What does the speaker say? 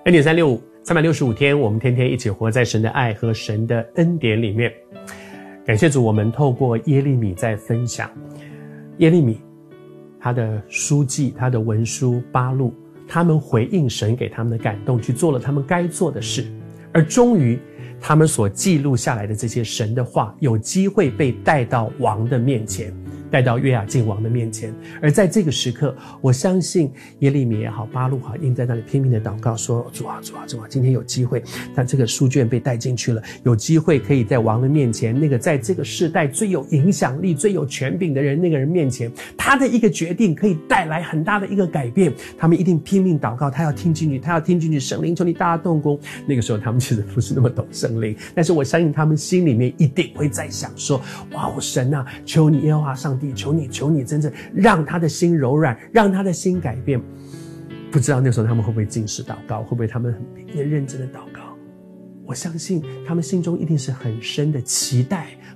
恩典365 365天，我们天天一起活在神的爱和神的恩典里面。感谢主，我们透过耶利米在分享，耶利米他的书记、他的文书巴录，他们回应神给他们的感动，去做了他们该做的事，而终于他们所记录下来的这些神的话，有机会被带到王的面前，带到约雅敬王的面前。而在这个时刻，我相信耶利米也好，巴录好，一定在那里拼命的祷告说，主啊，主啊，主啊，今天有机会，但这个书卷被带进去了，有机会可以在王的面前，那个在这个世代最有影响力、最有权柄的人，那个人面前，他的一个决定可以带来很大的一个改变。他们一定拼命祷告，他要听进去，他要听进去，圣灵求你大大动工。那个时候他们其实不是那么懂圣灵，但是我相信他们心里面一定会在想说，哇，我神啊，求你耶和华上帝，求你真正让他的心柔软，让他的心改变。不知道那时候他们会不会禁食祷告，会不会他们很认真的祷告。我相信他们心中一定是很深的期待，